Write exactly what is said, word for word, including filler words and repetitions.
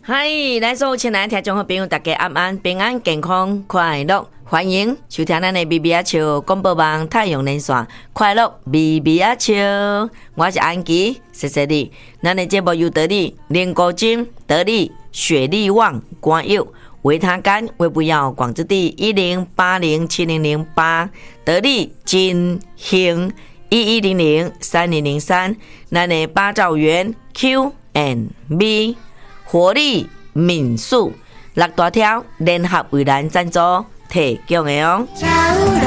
嗨，咱所有亲爱的听众朋友，大家晚安，平安健康快乐，欢迎收听咱的咪咪仔笑广播网太阳连线，快乐咪咪仔笑，我是安琪，谢谢你。咱的节目由得力莲果精、得力雪力旺、光佑、维他甘、维不要广之地一零八零七零零八，得力金兴一一零零三零零三，咱的八兆元 Q and B。活力民宿六大条联合为咱赞助提供的哦。